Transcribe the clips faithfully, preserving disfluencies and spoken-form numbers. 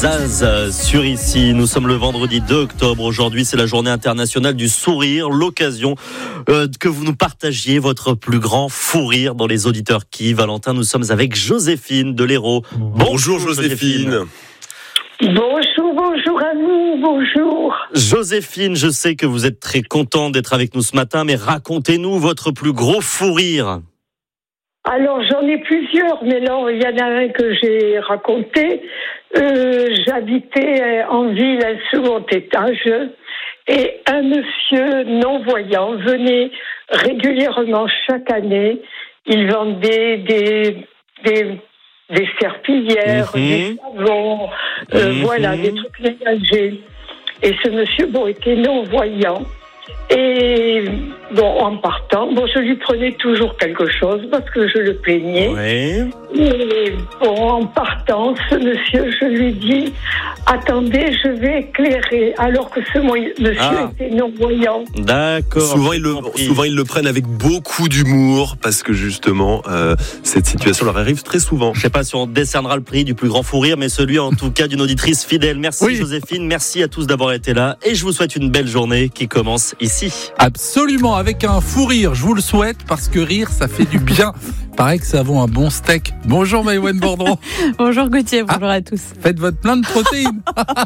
Zaz sur Ici. Nous sommes le vendredi deux octobre. Aujourd'hui, c'est la journée internationale du sourire. L'occasion euh, que vous nous partagiez votre plus grand fou rire dans les auditeurs qui. Valentin, nous sommes avec Joséphine de l'Hérault. Bonjour, bonjour Joséphine. Bonjour, bonjour à vous, bonjour. Joséphine, je sais que vous êtes très contente d'être avec nous ce matin, mais racontez-nous votre plus gros fou rire. Alors, j'en ai plusieurs, mais là, il y en a un que j'ai raconté. Euh, j'habitais en ville, un second étage, et un monsieur non-voyant venait régulièrement chaque année. Il vendait des, des, des serpillières, mmh. des savons, euh, mmh. voilà, des trucs ménagers. Et ce monsieur, bon, était non-voyant. Et bon, en partant, bon, je lui prenais toujours quelque chose parce que je le plaignais. Oui. Et bon, en partant, ce monsieur, je lui dis « Attendez, je vais éclairer », alors que ce monsieur ah. était non-voyant. D'accord. Souvent ils, le, souvent, ils le prennent avec beaucoup d'humour parce que justement, euh, cette situation leur arrive très souvent. Je ne sais pas si on décernera le prix du plus grand fou rire, mais celui en tout cas d'une auditrice fidèle. Merci oui. Joséphine, merci à tous d'avoir été là et je vous souhaite une belle journée qui commence ici. Absolument, avec un fou rire, je vous le souhaite parce que rire, ça fait du bien. Pareil que ça vaut un bon steak. Bonjour Maïwenn Bordron. Bonjour Gauthier, bonjour ah, à tous. Faites votre plein de protéines.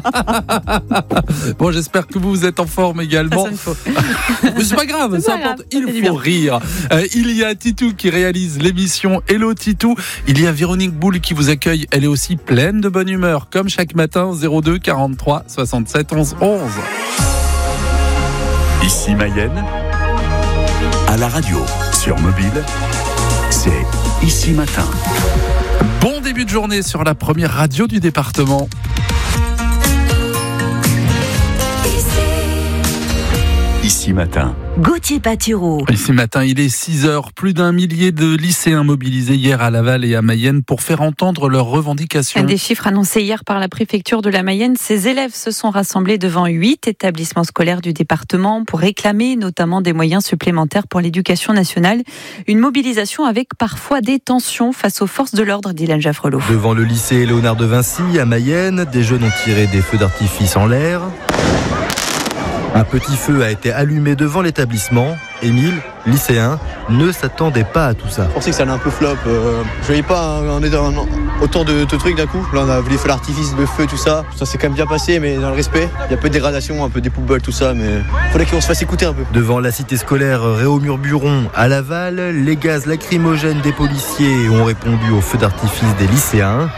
Bon, j'espère que vous, vous êtes en forme également. Ça, ça Mais c'est pas grave, c'est ça pas importe. grave, Il faut rire. Euh, il y a Titou qui réalise l'émission Hello Titou. Il y a Véronique Boule qui vous accueille. Elle est aussi pleine de bonne humeur, comme chaque matin. zéro deux quarante-trois soixante-sept onze onze. Ici Mayenne, à la radio, sur mobile, c'est Ici Matin. Bon début de journée sur la première radio du département. Ici Matin. Gauthier Patureau. Ici Matin, il est six heures. Plus d'un millier de lycéens mobilisés hier à Laval et à Mayenne pour faire entendre leurs revendications. Des chiffres annoncés hier par la préfecture de la Mayenne. Ces élèves se sont rassemblés devant huit établissements scolaires du département pour réclamer notamment des moyens supplémentaires pour l'éducation nationale. Une mobilisation avec parfois des tensions face aux forces de l'ordre, Dylan Jaffrelot. Devant le lycée Léonard de Vinci à Mayenne, des jeunes ont tiré des feux d'artifice en l'air. Un petit feu a été allumé devant l'établissement. Émile, lycéen, ne s'attendait pas à tout ça. Je pensais que ça allait un peu flop. Euh, je voyais pas on est dans autant de, de trucs d'un coup. Là, on a vu les feux d'artifice, le feu, tout ça. Ça s'est quand même bien passé, mais dans le respect. Il y a un peu de dégradation, un peu des poubelles, tout ça, mais il faudrait qu'on se fasse écouter un peu. Devant la cité scolaire Réaumur-Buron à Laval, les gaz lacrymogènes des policiers ont répondu aux feux d'artifice des lycéens.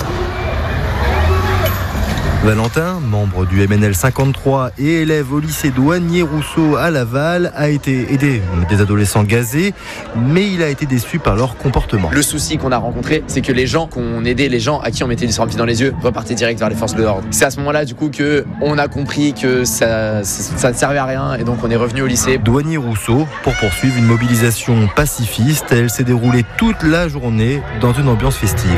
Valentin, membre du M N L cinquante-trois et élève au lycée Douanier-Rousseau à Laval, a été aidé des adolescents gazés, mais il a été déçu par leur comportement. Le souci qu'on a rencontré, c'est que les gens qu'on aidait, les gens à qui on mettait du sorbier dans les yeux, repartaient direct vers les forces de l'ordre. C'est à ce moment-là, du coup, que on a compris que ça, ça ne servait à rien, et donc on est revenu au lycée. Douanier-Rousseau pour poursuivre une mobilisation pacifiste. Elle s'est déroulée toute la journée dans une ambiance festive.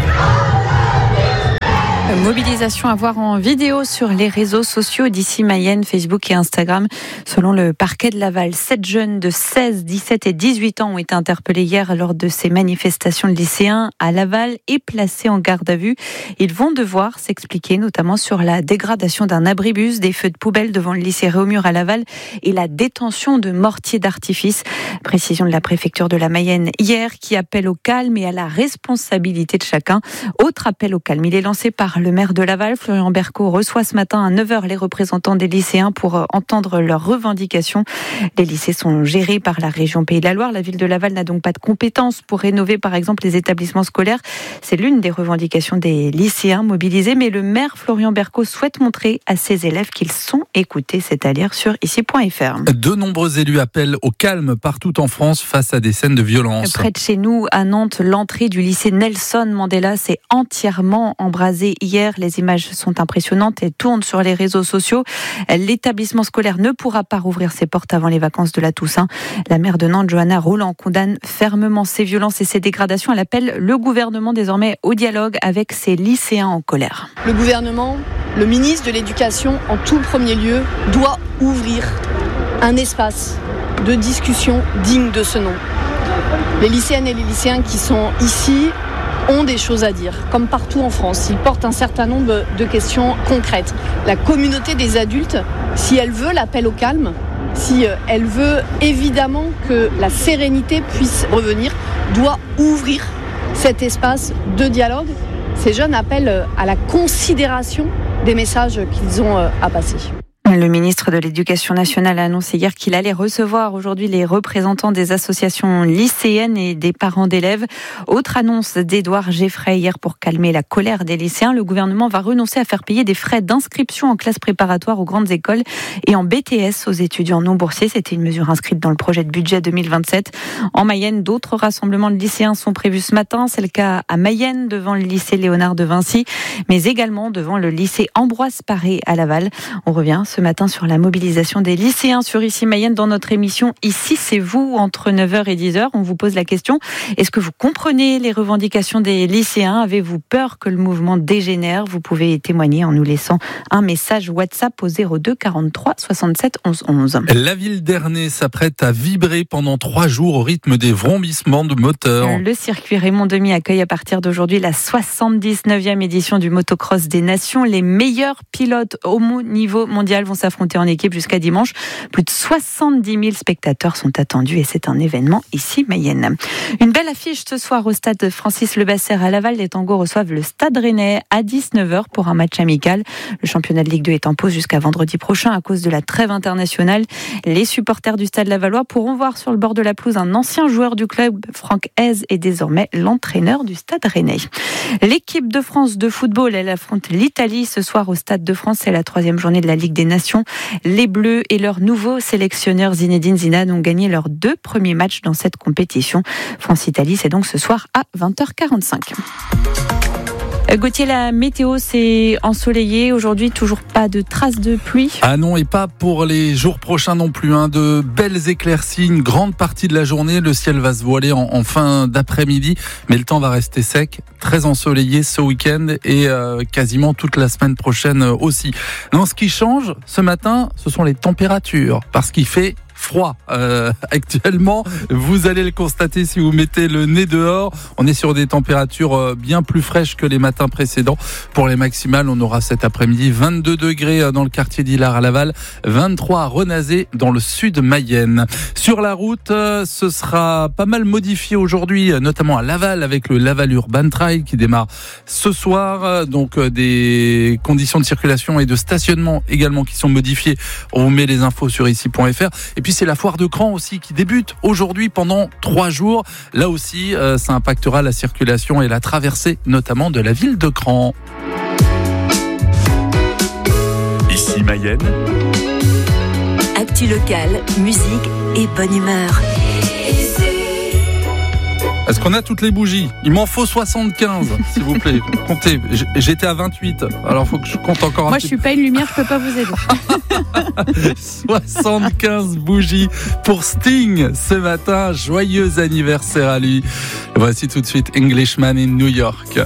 Mobilisation à voir en vidéo sur les réseaux sociaux d'Ici Mayenne, Facebook et Instagram. Selon le parquet de Laval, sept jeunes de seize, dix-sept et dix-huit ans ont été interpellés hier lors de ces manifestations de lycéens à Laval et placés en garde à vue. Ils vont devoir s'expliquer notamment sur la dégradation d'un abribus, des feux de poubelle devant le lycée Réaumur à Laval et la détention de mortiers d'artifice. Précision de la préfecture de la Mayenne hier qui appelle au calme et à la responsabilité de chacun. Autre appel au calme, il est lancé par le maire de Laval, Florian Berco, reçoit ce matin à neuf heures les représentants des lycéens pour entendre leurs revendications. Les lycées sont gérés par la région Pays de la Loire. La ville de Laval n'a donc pas de compétences pour rénover par exemple les établissements scolaires. C'est l'une des revendications des lycéens mobilisés, mais le maire Florian Berco souhaite montrer à ses élèves qu'ils sont écoutés. C'est à lire sur ici point f r. De nombreux élus appellent au calme partout en France face à des scènes de violence. Près de chez nous, à Nantes, l'entrée du lycée Nelson Mandela s'est entièrement embrasée hier. Les images sont impressionnantes et tournent sur les réseaux sociaux. L'établissement scolaire ne pourra pas rouvrir ses portes avant les vacances de la Toussaint. La maire de Nantes, Johanna Roland, condamne fermement ces violences et ces dégradations. Elle appelle le gouvernement désormais au dialogue avec ces lycéens en colère. Le gouvernement, le ministre de l'Éducation, en tout premier lieu, doit ouvrir un espace de discussion digne de ce nom. Les lycéennes et les lycéens qui sont ici ont des choses à dire, comme partout en France. Ils portent un certain nombre de questions concrètes. La communauté des adultes, si elle veut l'appel au calme, si elle veut évidemment que la sérénité puisse revenir, doit ouvrir cet espace de dialogue. Ces jeunes appellent à la considération des messages qu'ils ont à passer. Le ministre de l'Éducation nationale a annoncé hier qu'il allait recevoir aujourd'hui les représentants des associations lycéennes et des parents d'élèves. Autre annonce d'Édouard Geffray hier pour calmer la colère des lycéens. Le gouvernement va renoncer à faire payer des frais d'inscription en classe préparatoire aux grandes écoles et en B T S aux étudiants non boursiers. C'était une mesure inscrite dans le projet de budget deux mille vingt-sept. En Mayenne, d'autres rassemblements de lycéens sont prévus ce matin. C'est le cas à Mayenne devant le lycée Léonard de Vinci, mais également devant le lycée Ambroise Paré à Laval. On revient ce matin sur la mobilisation des lycéens sur Ici Mayenne dans notre émission Ici c'est vous entre neuf heures et dix heures. On vous pose la question, est-ce que vous comprenez les revendications des lycéens? Avez-vous peur que le mouvement dégénère? Vous pouvez témoigner en nous laissant un message WhatsApp au zéro deux quarante-trois soixante-sept onze onze. La ville d'Ernée s'apprête à vibrer pendant trois jours au rythme des vrombissements de moteurs. Le circuit Raymond Demy accueille à partir d'aujourd'hui la soixante-dix-neuvième édition du motocross des nations. Les meilleurs pilotes au niveau mondial vont s'affronter en équipe jusqu'à dimanche. Plus de soixante-dix mille spectateurs sont attendus et c'est un événement ici Mayenne. Une belle affiche ce soir au stade Francis Lebasser à Laval. Les Tangos reçoivent le Stade Rennais à dix-neuf heures pour un match amical. Le championnat de Ligue deux est en pause jusqu'à vendredi prochain à cause de la trêve internationale. Les supporters du Stade Lavallois pourront voir sur le bord de la pelouse un ancien joueur du club, Franck Hez, est désormais l'entraîneur du Stade Rennais. L'équipe de France de football, elle affronte l'Italie ce soir au Stade de France. C'est la troisième journée de la Ligue des Nations. Les Bleus et leur nouveau sélectionneur Zinedine Zidane ont gagné leurs deux premiers matchs dans cette compétition. France-Italie, c'est donc ce soir à vingt heures quarante-cinq. Gauthier, la météo, c'est ensoleillé. Aujourd'hui, toujours pas de traces de pluie. Ah non, et pas pour les jours prochains non plus. Hein. De belles éclaircies, une grande partie de la journée. Le ciel va se voiler en, en fin d'après-midi, mais le temps va rester sec, très ensoleillé ce week-end et euh, quasiment toute la semaine prochaine aussi. Non, ce qui change ce matin, ce sont les températures, parce qu'il fait froid euh, actuellement, vous allez le constater si vous mettez le nez dehors. On est sur des températures euh, bien plus fraîches que les matins précédents. Pour les maximales, on aura cet après-midi vingt-deux degrés dans le quartier d'Illard à Laval, vingt-trois à Renazé dans le sud Mayenne. Sur la route, euh, ce sera pas mal modifié aujourd'hui, notamment à Laval avec le Laval Urban Trail qui démarre ce soir. Donc euh, des conditions de circulation et de stationnement également qui sont modifiées. On vous met les infos sur ici point f r. Et puis c'est la foire de Cran aussi qui débute aujourd'hui pendant trois jours. Là aussi, euh, ça impactera la circulation et la traversée notamment de la ville de Cran. Ici Mayenne. Actu locale, musique et bonne humeur. Est-ce qu'on a toutes les bougies? Il m'en faut soixante-quinze, s'il vous plaît. Comptez, j'étais à vingt-huit, alors il faut que je compte encore un Moi, petit... je suis pas une lumière, je peux pas vous aider. soixante-quinze bougies pour Sting ce matin. Joyeux anniversaire à lui. Voici tout de suite Englishman in New York.